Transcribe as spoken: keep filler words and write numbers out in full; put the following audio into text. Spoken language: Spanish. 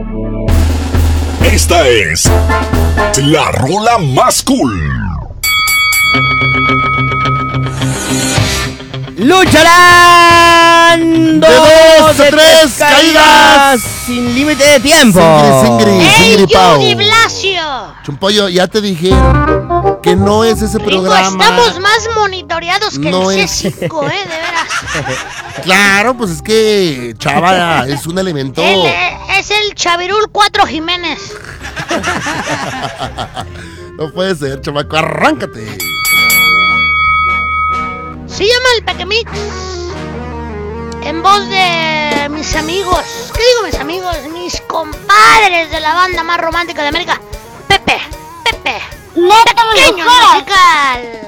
Esta es la rola más cool. Lucharán dos de tres caídas sin límite de tiempo. Singri, singri, ¡Ey, singri, pao. Judy Blasio! Chumpollo, ya te dijeron que no es ese Rico, programa. estamos más monitoreados que No el es. C cinco, ¿eh? De veras. Claro, pues es que Chava es un elemento. Él eh, es el Chavirul cuatro Jiménez. No puede ser, chamaco, arráncate. Se llama el Pequemix. En voz de mis amigos. ¿Qué digo mis amigos? Mis compadres de la banda más romántica de América. Pepe, Pepe. ¡Neta, Pequeño musical.